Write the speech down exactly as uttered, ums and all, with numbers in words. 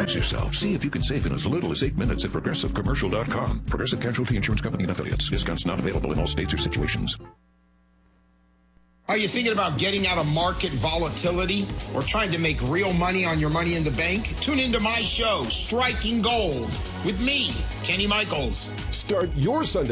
Relax yourself. See if you can save in as little as eight minutes at progressive commercial dot com. Progressive Casualty Insurance Company and affiliates. Discounts not available in all states or situations. Are you thinking about getting out of market volatility or trying to make real money on your money in the bank? Tune into my show, Striking Gold, with me, Kenny Michaels. Start your Sunday